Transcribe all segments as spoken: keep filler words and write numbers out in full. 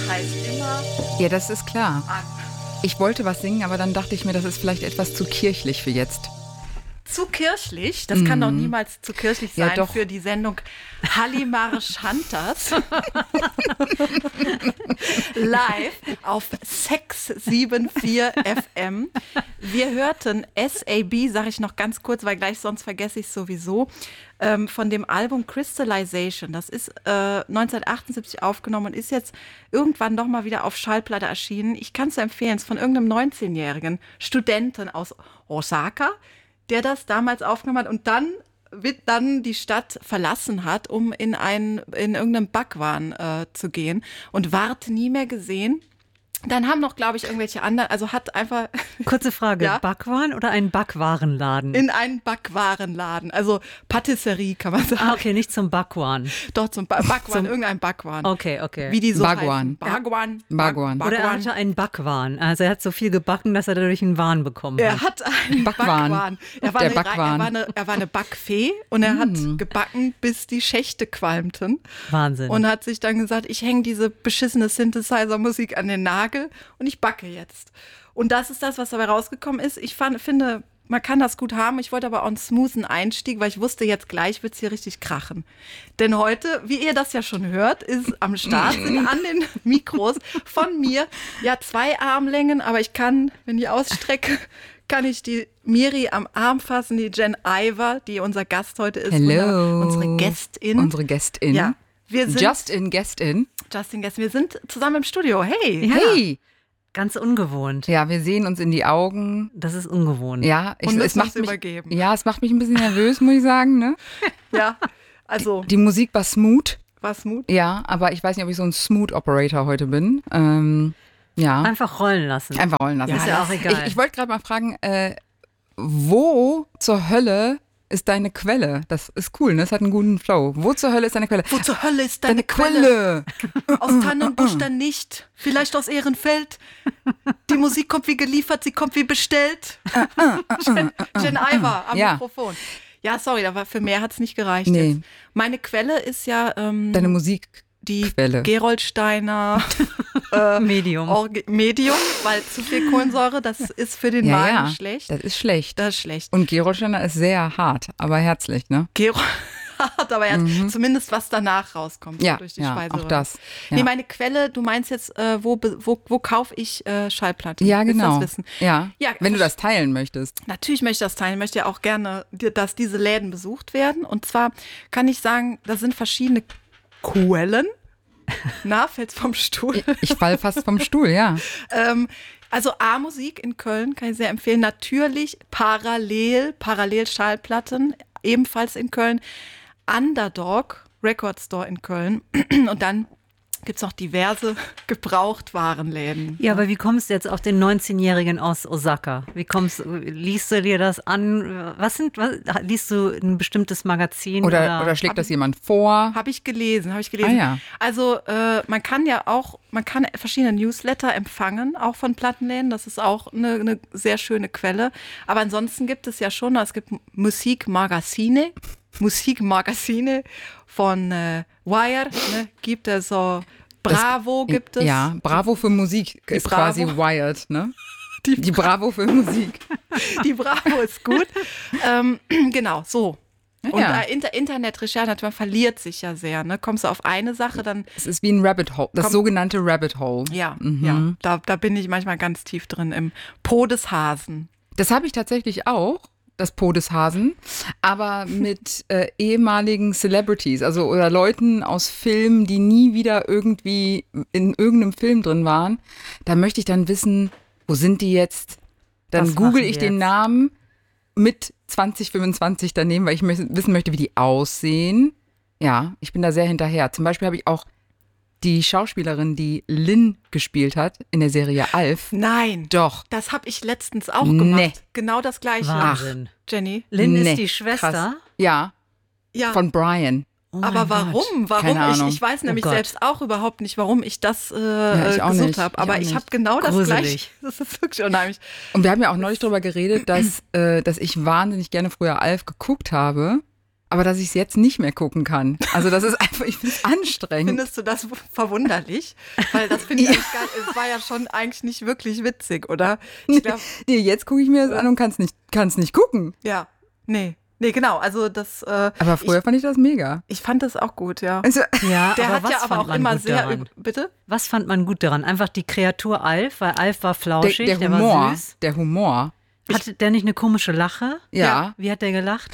heißt immer Ja, das ist klar. an. Ich wollte was singen, aber dann dachte ich mir, das ist vielleicht etwas zu kirchlich für jetzt. Zu kirchlich, das kann doch niemals zu kirchlich Ja, sein doch. für die Sendung Halimar Schantas. Live auf sechs sieben vier F M. Wir hörten S A B, sage ich noch ganz kurz, weil gleich sonst vergesse ich es sowieso, ähm, von dem Album Crystallization. Das ist äh, neunzehnhundertachtundsiebzig aufgenommen und ist jetzt irgendwann noch mal wieder auf Schallplatte erschienen. Ich kann es empfehlen, es ist von irgendeinem neunzehnjährigen Studenten aus Osaka, der das damals aufgenommen hat und dann dann die Stadt verlassen hat, um in einen, in irgendeinem Backwaren äh, zu gehen und ward nie mehr gesehen. Dann haben noch, glaube ich, irgendwelche anderen, also hat einfach Kurze Frage, Ja? Backwaren oder ein Backwarenladen? in einen Backwarenladen, also Patisserie kann man sagen. ah, okay, nicht zum Backwaren. Doch, zum ba Backwaren, irgendein Backwaren. Okay, okay. Wie die so Bagwan. heißen. Bagwan. Bagwan. Oder er hatte einen Backwaren. Also er hat so viel gebacken, dass er dadurch einen Wahn bekommen Er hat. hat einen Backwaren. Backwaren. Er war, Der eine, Backwaren. er, war eine, er war eine Backfee und er hat gebacken, bis die Schächte qualmten. Wahnsinn. Und hat sich dann gesagt, ich hänge diese beschissene Synthesizer-Musik an den Nagel und ich backe jetzt. Und das ist das, was dabei rausgekommen ist. Ich fand, finde, man kann das gut haben. Ich wollte aber auch einen smoothen Einstieg, weil ich wusste, jetzt gleich wird es hier richtig krachen. Denn heute, wie ihr das ja schon hört, ist am Start, sind an den Mikros von mir ja zwei Armlängen, aber ich kann, wenn ich ausstrecke, kann ich die Miri am Arm fassen, die Jen Iver, die unser Gast heute ist. Hello. Unsere Gästin. Unsere Gästin. Ja, wir sind Just in, Guest in. Justin Guest. Wir sind zusammen im Studio. Hey. Ja. Hey! Ganz ungewohnt. Ja, wir sehen uns in die Augen. Das ist ungewohnt. Ja, ich, Und es müssen macht uns mich, übergeben. Ja, es macht mich ein bisschen nervös, muss ich sagen. Ne? Ja, also Die Musik war smooth. was Mut. Ja, aber ich weiß nicht, ob ich so ein Smooth Operator heute bin. Ähm, ja, Einfach rollen lassen. einfach rollen lassen. Ist ja auch egal. Ich, ich wollte gerade mal fragen, äh, wo zur Hölle ist deine Quelle? Das ist cool, ne? Das hat einen guten Flow. Wo zur Hölle ist deine Quelle? Wo zur Hölle ist deine, Quelle? Quelle. Aus Tannenbusch dann nicht. Vielleicht aus Ehrenfeld. Die Musik kommt wie geliefert, sie kommt wie bestellt. Jen, Jen Iver am Ja. Mikrofon. Ja, sorry, aber für mehr hat es nicht gereicht Nee. jetzt. Meine Quelle ist ja ähm, Deine Musik. die Quelle. Geroldsteiner äh, Medium. Orge Medium, weil zu viel Kohlensäure, das ist für den Ja, Magen ja, schlecht. das ist schlecht. Das ist schlecht. Und Gerolsteiner ist sehr hart, aber herzlich, ne? Gerold hat aber er hat zumindest was danach rauskommt, so Ja, durch die ja, Speiseröhre. auch das. Ja. Nee, meine Quelle, du meinst jetzt, äh, wo, be- wo, wo kaufe ich äh, Schallplatten? Ja, Willst du genau. Das wissen? Ja. Ja, Wenn du versch- das teilen möchtest. Natürlich möchte ich das teilen. Ich möchte ja auch gerne, die- dass diese Läden besucht werden. Und zwar kann ich sagen, da sind verschiedene Quellen. Na, fällt's vom Stuhl? Ich fall fast vom Stuhl, ja. ähm, also A-Musik in Köln kann ich sehr empfehlen. Natürlich parallel, parallel Schallplatten, ebenfalls in Köln. Underdog Record Store in Köln. Und dann gibt es noch diverse Gebrauchtwarenläden. Ja, aber wie kommst du jetzt auf den neunzehnjährigen aus Osaka? Wie kommst liest du dir das an? Was sind, was, liest du ein bestimmtes Magazin? Oder, Oder, oder schlägt das jemand vor? Habe ich gelesen, habe ich gelesen. Ah, ja. Also äh, man kann ja auch, man kann verschiedene Newsletter empfangen, auch von Plattenläden. Das ist auch eine, eine sehr schöne Quelle. Aber ansonsten gibt es ja schon, es gibt Musikmagazine, Musikmagazine von äh, Wire, ne, gibt es so Bravo gibt es. Ja, Bravo für Musik ist Bravo. quasi Wired, ne? Die, Die Bravo für Musik. die Bravo ist gut. ähm, genau, so. Und Ja. äh, Inter Internetrecherche, man verliert sich ja sehr. Ne? Kommst du auf eine Sache, dann Es ist wie ein Rabbit Hole, das Komm. sogenannte Rabbit Hole. ja, Mhm. ja, da, da bin ich manchmal ganz tief drin im Po des Hasen. Das habe ich tatsächlich auch, das Po des Hasen, aber mit äh, ehemaligen Celebrities, also oder Leuten aus Filmen, die nie wieder irgendwie in irgendeinem Film drin waren. Da möchte ich dann wissen, wo sind die jetzt? Dann Was google machen ich die den jetzt? Namen mit zwanzig fünfundzwanzig daneben, weil ich mö- wissen möchte, wie die aussehen. Ja, ich bin da sehr hinterher. Zum Beispiel habe ich auch die Schauspielerin, die Lynn gespielt hat in der Serie Alf. Nein, Doch. das habe ich letztens auch Nee. gemacht. Genau das Gleiche. Wahnsinn. Jenny? Lynn Nee, ist die Schwester. krass. Ja, Ja. von Brian. Oh Aber mein Gott. warum? Warum? Keine Ich, Ahnung. ich weiß nämlich Gott. selbst auch überhaupt nicht, warum ich das äh, ich auch gesucht nicht. habe. Ich Aber auch ich, nicht. habe genau das Gruselig. gleiche. Das ist wirklich unheimlich. Und wir haben ja auch neulich darüber geredet, dass, äh, dass ich wahnsinnig gerne früher Alf geguckt habe. aber dass ich es jetzt nicht mehr gucken kann. Also das ist einfach, ich finde es anstrengend. Findest du das verwunderlich? Weil das finde ich eigentlich gar, es war ja schon eigentlich nicht wirklich witzig, oder? Ich glaube, Nee, jetzt gucke ich mir das an und kann es nicht, kann's nicht gucken. ja, nee. Nee, genau, also das, äh, Aber früher ich, fand ich das mega. ich fand das auch gut, ja. Also, Ja, Der aber hat was ja aber fand auch man immer gut sehr, daran? üb- bitte? Was fand man gut daran? Einfach die Kreatur Alf, weil Alf war der, flauschig, der der, Humor, war süß. der Humor. Hatte der nicht eine komische Lache? Ja. Wie hat der gelacht?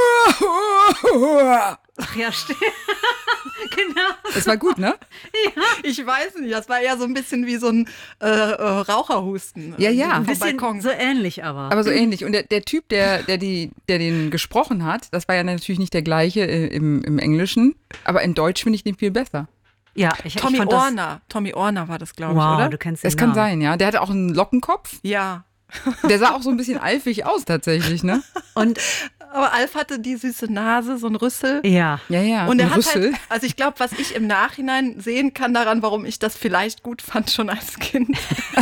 Ach ja, stimmt. Genau. Das war gut, ne? Ich weiß nicht, das war eher so ein bisschen wie so ein äh, äh, Raucherhusten. Ja, ja. äh, Ein vom bisschen Balkon. so ähnlich aber. Aber so ähnlich. Und der, der Typ, der, der, die, der den gesprochen hat, das war ja natürlich nicht der gleiche äh, im, im Englischen, aber in Deutsch finde ich den viel besser. ja, ich, Tommy ich fand das, Orner. Tommy Orner war das, glaube ich, wow, oder? du kennst den Es kann Namen. sein, ja. Der hatte auch einen Lockenkopf. Ja. Der sah auch so ein bisschen alfig aus tatsächlich, ne? Und Aber Alf hatte die süße Nase, so ein Rüssel. ja, Ja, ja. Und er ein hat Rüssel. halt, also ich glaube, was ich im Nachhinein sehen kann daran, warum ich das vielleicht gut fand schon als Kind,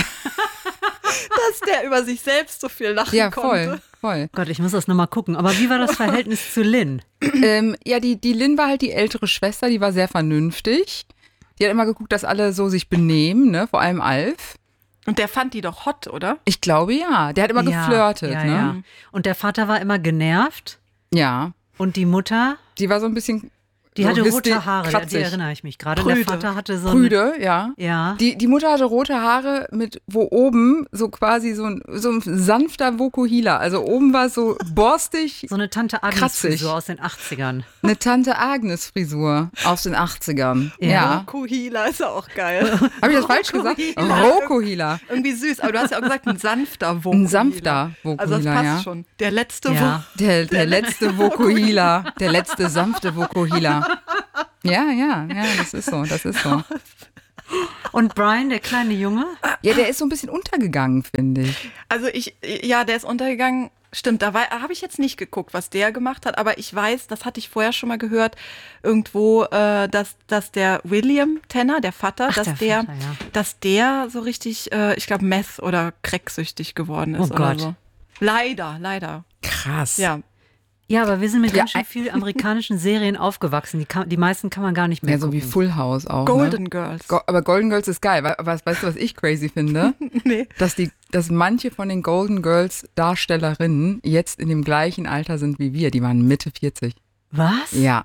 dass der über sich selbst so viel lachen Ja, konnte. voll, voll. Gott, ich muss das nochmal gucken. Aber wie war das Verhältnis zu Lynn? ähm, ja, die, die Lynn war halt die ältere Schwester, die war sehr vernünftig. Die hat immer geguckt, dass alle so sich benehmen, ne? Vor allem Alf. Und der fand die doch hot, oder? Ich glaube ja. Der hat immer ja, geflirtet, ja, ne? Ja. Und der Vater war immer genervt Ja. und die Mutter, Die war so ein bisschen. die so hatte hyster- rote Haare, die, die kratzig. erinnere ich mich gerade. Prüde. Der Vater hatte so Prüde, ja. Ein, ja. Die, die Mutter hatte rote Haare mit, wo oben so quasi so ein, so ein sanfter Vokuhila. Also oben war es so borstig, So eine Tante Agnes Kratzig. Frisur aus den achtzigern. eine Tante Agnes Frisur aus den achtzigern. Ja. Ja. Kuhila ist ja auch geil. Habe ich das falsch gesagt? Rokuhila. Rokuhila. Irgendwie süß, aber du hast ja auch gesagt, ein sanfter Vokuhila. Ein sanfter Vokuhila, Also das passt ja. schon. Der letzte Ja. Der, der letzte Vokuhila. Der letzte sanfte Vokuhila. Ja, ja, ja, das ist so, das ist so. Und Brian, der kleine Junge, Ja, der ist so ein bisschen untergegangen, finde ich. Also ich, ja, der ist untergegangen. Stimmt, da habe ich jetzt nicht geguckt, was der gemacht hat, aber ich weiß, das hatte ich vorher schon mal gehört, irgendwo, äh, dass, dass der William Tanner, der Vater, Ach, dass der der, Vater, ja. dass der so richtig, äh, ich glaube, Meth oder Cracksüchtig geworden ist Oh oder Gott. so. Leider, leider. Krass. Ja. ja, aber wir sind mit Ja, ganz schön ein- viel amerikanischen Serien aufgewachsen. Die, kann, die meisten kann man gar nicht mehr Ja, so wie gucken. Full House auch. Golden ne? Girls. Go aber Golden Girls ist geil. Weil, was, weißt du, was ich crazy finde? Nee. Dass, die, dass manche von den Golden Girls Darstellerinnen jetzt in dem gleichen Alter sind wie wir. Die waren Mitte vierzig. Was? Ja.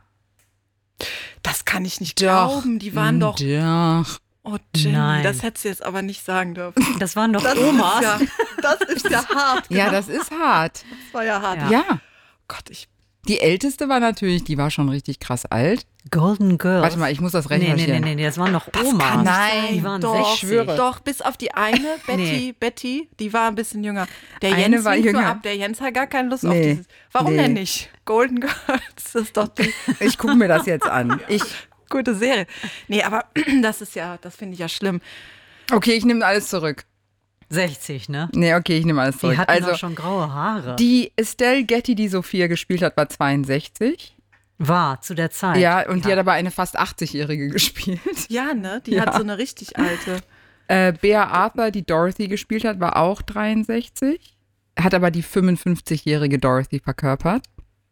Das kann ich nicht Doch. glauben. Die waren doch. Doch. Oh, Jenny, Nein. das hättest du jetzt aber nicht sagen dürfen. Das waren doch Das Omas. ist ja, das ist ja hart. Ja, das ist hart. Das war ja hart. Ja. Ja. Gott, ich. Die älteste war natürlich, die war schon richtig krass alt. Golden Girls. Warte mal, ich muss das Nee, nee, recherchieren. nee, nee, nee, das waren doch Das Omas. kann nicht Nein, sein. die waren doch, sechzig. ich schwöre. Doch, bis auf die eine, Betty, Nee. Betty, die war ein bisschen jünger. Der Eine Jens war winkt nur jünger. ab. Der Jens hat gar keine Lust auf Nee. dieses. Warum Nee. denn nicht? Golden Girls, das ist doch die Ich gucke mir das jetzt an. Ich, gute Serie. Nee, aber das ist ja, das finde ich ja schlimm. okay, ich nehme alles zurück. sechzig, ne? Nee, okay, ich nehme alles Die zurück. hatten Also, doch schon graue Haare. die Estelle Getty, die Sophia gespielt hat, war zweiundsechzig. War zu der Zeit. Ja, und die hat aber eine fast achtzigjährige gespielt. Ja, ne? Die Ja. hat so eine richtig alte. Äh, Bea Arthur, die Dorothy gespielt hat, war auch dreiundsechzig. Hat aber die fünfundfünfzigjährige Dorothy verkörpert.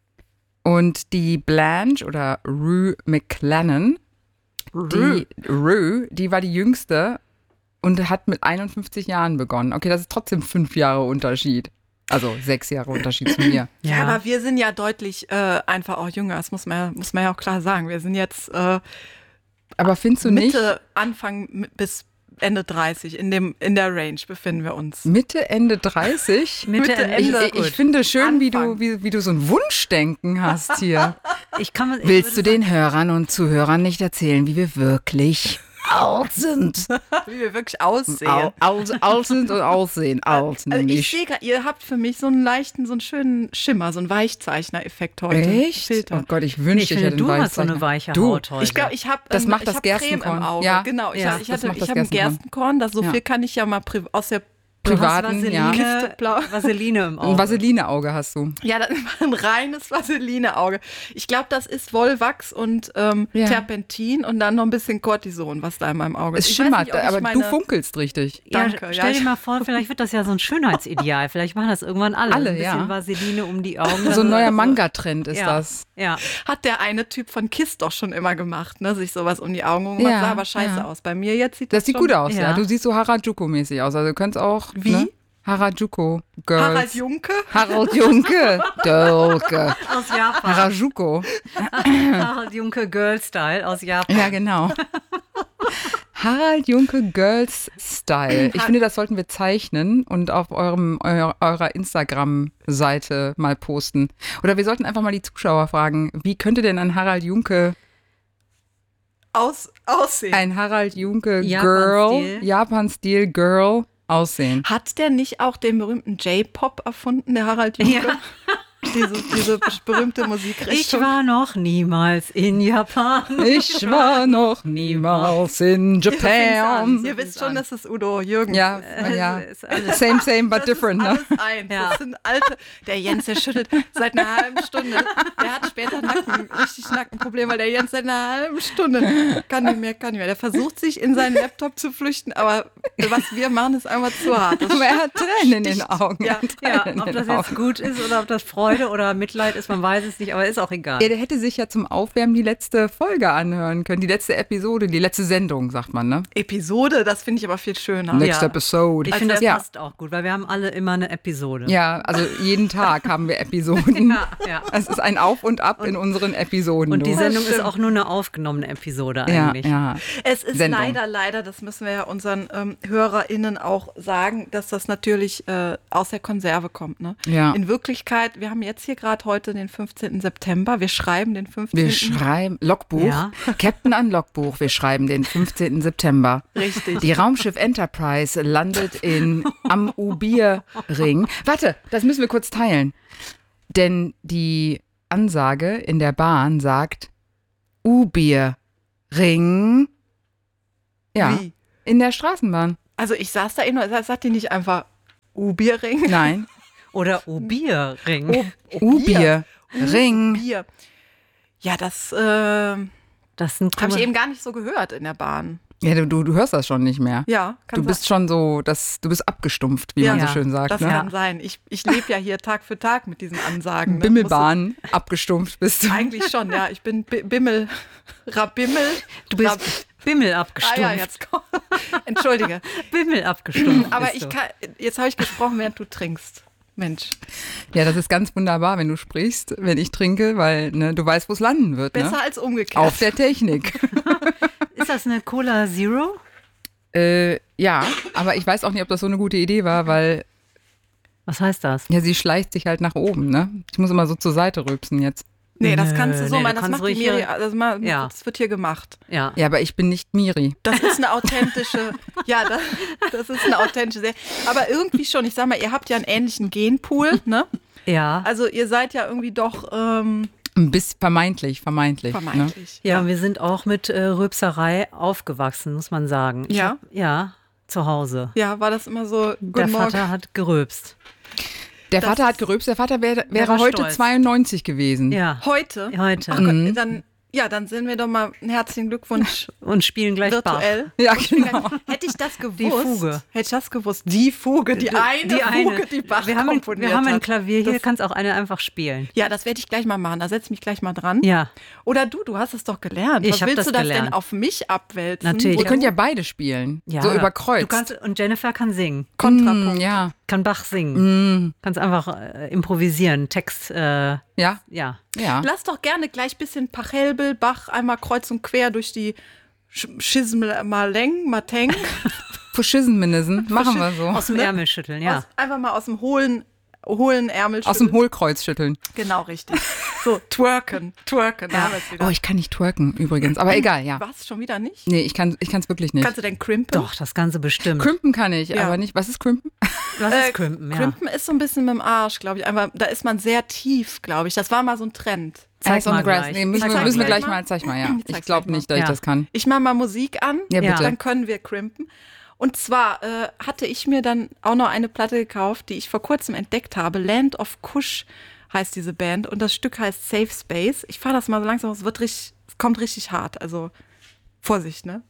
Und die Blanche oder Rue McClellan, die, Rue, die war die jüngste und hat mit einundfünfzig Jahren begonnen. Okay, das ist trotzdem fünf Jahre Unterschied. Also sechs Jahre Unterschied zu mir. Ja, Ja. aber wir sind ja deutlich äh, einfach auch jünger. Das muss man, ja- muss man ja auch klar sagen. Wir sind jetzt äh, Aber findest du nicht, Mitte, Anfang m- bis Ende dreißig. In, dem, in der Range befinden wir uns. Mitte, Ende dreißig? Mitte, Mitte, Ende. Ich, Ende. ich, ich finde schön, wie du, Anfang. wie, wie du so ein Wunschdenken hast hier. Ich kann, ich Willst du würde den Hörern und Zuhörern nicht erzählen, wie wir wirklich alt sind? Wie wir wirklich aussehen. Au, alt, alt sind und aussehen. Alt Also ich nämlich. sehe gerade, ihr habt für mich so einen leichten, so einen schönen Schimmer, so einen Weichzeichner-Effekt heute. Echt? Filter. Oh Gott, ich Nee, wünschte, ich ich, finde, hätte einen du hast so eine Weißzeichner. weiche Du. Haut heute. Ich glaube, ich habe Das ähm, macht ich das hab Creme Gerstenkorn. im Auge. Ja. Genau, ich Ja, habe ich das hatte, macht ich das hab ein Gerstenkorn. Gerstenkorn, das so Ja. viel kann ich ja mal pri- aus der Du hast privaten, ja. Vaseline, Blau. Vaseline im Ein Auge. Vaseline-Auge hast du. Ja, das war ein reines Vaseline-Auge. Ich glaube, das ist Wollwachs und ähm, Ja. Terpentin und dann noch ein bisschen Cortison, was da in meinem Auge ist. Es Ich weiß schimmert, nicht, ob ich aber meine, du funkelst richtig. Ja, Danke, ja, stell dir ich- mal vor, vielleicht wird das ja so ein Schönheitsideal. Vielleicht machen das irgendwann alle. Alle, ein bisschen ja. Vaseline um die Augen. So ein neuer Also, Manga-Trend ist ja, das. Ja. Hat der eine Typ von Kiss doch schon immer gemacht, ne? Sich sowas um die Augen gemacht. Ja, Sah aber scheiße ja. aus. Bei mir jetzt sieht das, Das sieht schon gut aus, ja. Ja. Du siehst so Harajuku-mäßig aus. Also du könntest auch. Wie? Ne? Harajuku Girls. Harald Junke. Harald Junke. Dolke. Aus Japan. Harajuku. Harald Junke Girl Style aus Japan. Ja, genau. Harald Junke Girls Style. Ich finde, das sollten wir zeichnen und auf eurem, euer, eurer Instagram-Seite mal posten. Oder wir sollten einfach mal die Zuschauer fragen, wie könnte denn ein Harald Junke, Aus, aussehen. ein Harald Junke Japan-Stil. Girl, Japan-Stil Girl aussehen? Hat der nicht auch den berühmten J-Pop erfunden, der Harald Junke? Ja. Diese, diese berühmte Ich Musikrichtung. war noch niemals in Japan. Ich war noch niemals in Ihr fängt's Japan. an. Ihr wisst schon, das ist Udo Jürgens. Ja, Es ja. ist alles- Same, same, but Das different, ist ne? alles eins. Ja. Das sind alte. Der Jens, der schüttelt seit einer halben Stunde. Der hat später Nacken, richtig Nackenprobleme, weil der Jens seit einer halben Stunde kann nicht mehr, kann nicht mehr. Der versucht sich in seinen Laptop zu flüchten, aber was wir machen, ist einfach zu hart. Das Aber er hat Tränen in den sticht. Augen. Ja. Ja, Tränen ob in das den jetzt Augen. gut ist oder ob das Freude oder Mitleid ist, man weiß es nicht, aber ist auch egal. Ja, der hätte sich ja zum Aufwärmen die letzte Folge anhören können, die letzte Episode, die letzte Sendung, sagt man, ne? Episode, das finde ich aber viel schöner. Next Ja. Episode. Ich finde, das ja. passt auch gut, weil wir haben alle immer eine Episode. Ja, also jeden Tag haben wir Episoden. Ja, ja. Es ist ein Auf und Ab in unseren Episoden. Und die du. Sendung ist stimmt. auch nur eine aufgenommene Episode ja, eigentlich. ja. Es ist Sendung. leider, leider, das müssen wir ja unseren ähm, HörerInnen auch sagen, dass das natürlich äh, aus der Konserve kommt. Ne? Ja. In Wirklichkeit, wir haben jetzt hier gerade heute den fünfzehnten September, wir schreiben den fünfzehnten Wir schreiben Logbuch, Ja. Captain an Logbuch, wir schreiben den fünfzehnten September. Richtig. Die Raumschiff Enterprise landet in am Ubierring. Warte, das müssen wir kurz teilen. Denn die Ansage in der Bahn sagt Ubierring. Ja, Wie? in der Straßenbahn. Also ich saß da eben, noch, sagt die nicht einfach U-Bier-Ring? Nein, Oder Ubierring. Oh, Ubierring. Bier. Ja, das äh, Das sind habe ich eben gar nicht so gehört in der Bahn. Ja, du, du, du hörst das schon nicht mehr. Ja, kann Du bist schon so, das, du bist abgestumpft, wie Ja. man so Ja, schön sagt. Das Ne? kann sein. Ich, ich lebe ja hier Tag für Tag mit diesen Ansagen. Ne? Bimmelbahn, abgestumpft bist du. Muss- Eigentlich schon, ja. Ich bin B Bimmel, Rabimmel. Du bist Rab Bimmel ah abgestumpft. ja, jetzt komm. Entschuldige. Bimmel abgestumpft. Aber bist ich du. kann, jetzt habe ich gesprochen, während du trinkst. Mensch. Ja, das ist ganz wunderbar, wenn du sprichst, wenn ich trinke, weil ne, du weißt, wo es landen wird. Besser Ne? als umgekehrt. Auf der Technik. Ist das eine Cola Zero? äh, ja, aber ich weiß auch nicht, ob das so eine gute Idee war, weil Was heißt das? ja, sie schleicht sich halt nach oben. Ne? Ich muss immer so zur Seite rülpsen jetzt. Nee, das Nö, kannst du so nee, machen. du Das kannst macht die ruhig Miri. hier- Also mal, Ja. das wird hier gemacht. Ja. Ja, aber ich bin nicht Miri. Das ist eine authentische, ja, das, das ist eine authentische Serie. Aber irgendwie schon, ich sag mal, ihr habt ja einen ähnlichen Genpool, ne? Ja. Also ihr seid ja irgendwie doch ähm, Ein bisschen vermeintlich, vermeintlich. Ne? vermeintlich. Ja, wir sind auch mit äh, Rülpserei aufgewachsen, muss man sagen. Ich Ja? Hab, ja, zu Hause. Ja, war das immer so, Der guten Morgen. Vater hat gerülpst. Der Das Vater hat ist- gerülpst, der Vater wär, wäre war heute stolz. zweiundneunzig gewesen. Ja. Heute? Heute. Ach Gott, dann, ja, dann senden wir doch mal einen herzlichen Glückwunsch Und spielen gleich virtuell. Ja, Und spielen genau. gleich- Hätte ich das gewusst, Die Fuge. hätte ich das gewusst, die Fuge, die, eine die eine. Fuge, die Bach wir haben, ein, komponiert wir haben ein hat. Klavier hier, Das- kannst auch eine einfach spielen. Ja, das werde ich gleich mal machen. Da setze ich mich gleich mal dran. Ja, Oder du, du hast es doch gelernt. Ich Was hab willst das du das gelernt. denn auf mich abwälzen? Natürlich. Ihr Oder könnt ja beide spielen. ja. So überkreuzt. Du kannst, und Jennifer kann singen, Kontrapunkt. Mm, ja. kann Bach singen. Mm, Kannst einfach äh, improvisieren, Text, äh, ja. ja. Ja. Lass doch gerne gleich ein bisschen Pachelbel, Bach, einmal kreuz und quer durch die Sch Schism Maleng, Mateng. Verschissen mindestens. Machen wir so. Aus dem Ne? Ärmel schütteln, ja. Aus, einfach mal aus dem hohlen, hohlen Ärmel Aus dem schütteln. Hohlkreuz schütteln. Genau, richtig. So, twerken, twerken. Da haben wir es wieder. Oh, ich kann nicht twerken übrigens. Aber egal, ja. Was, schon wieder nicht? Nee, ich kann ich es wirklich nicht. Kannst du denn crimpen? Doch, das Ganze bestimmt. Crimpen kann ich, Ja. aber nicht. Was ist Crimpen? Was Äh, ist Crimpen, ja. Crimpen ist so ein bisschen mit dem Arsch, glaube ich. Einfach, da ist man sehr tief, glaube ich. Das war mal so ein Trend. Zeig on mal the grass. gleich. Nee, müssen, Zeig wir, mal müssen wir gleich gleich mal. mal. Zeig mal, ja. Ich Ich zeig's glaube gleich nicht, dass mal. ich Ja. das kann. Ich mache mal Musik an, Ja, bitte. dann können wir crimpen. Und zwar äh, hatte ich mir dann auch noch eine Platte gekauft, die ich vor kurzem entdeckt habe. Land of Kush heißt diese Band und das Stück heißt Safe Space. Ich fahre das mal so langsam, es wird richtig, es kommt richtig hart, also Vorsicht, ne?